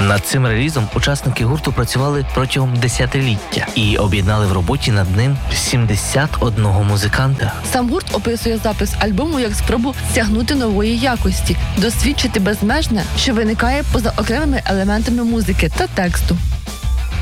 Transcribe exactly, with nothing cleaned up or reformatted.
Над цим релізом учасники гурту працювали протягом десятиліття і об'єднали в роботі над ним сімдесят одного музиканта. Сам гурт описує запис альбому як спробу сягнути нової якості, досвідчити безмежне, що виникає поза окремими елементами музики та тексту.